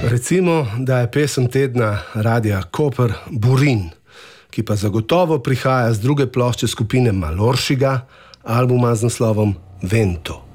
Recimo, da je pesem tedna Radia Koper Burin, ki pa zagotovo prihaja z druge plošče skupine Maloršiga, albuma z naslovom Vento.